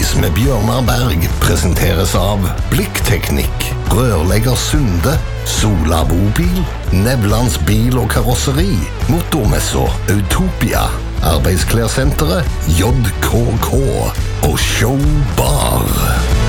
Service med Bjørnar Berg presenteres av Blikkteknikk, Rørlegger Sunde, Sola Bobil, Nevlands bil- og karosseri, Motormessa Utopia, Arbeidsklærsenteret, JKK og Showbar.